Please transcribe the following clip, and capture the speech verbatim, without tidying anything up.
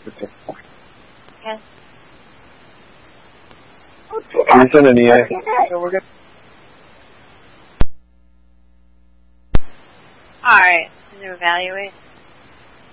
six point. Okay. Can you send an E A? So we're good. Alright, to evaluate.